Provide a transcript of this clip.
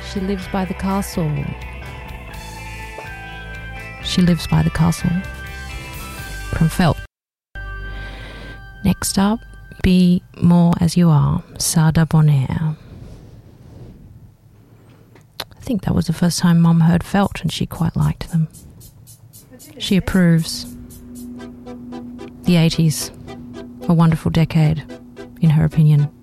She lives by the castle. She lives by the castle. From Felt. Next up, Be More As You Are, Sada Bonaire. I think that was the first time Mum heard Felt and she quite liked them. She approves. The 80s, a wonderful decade, in her opinion.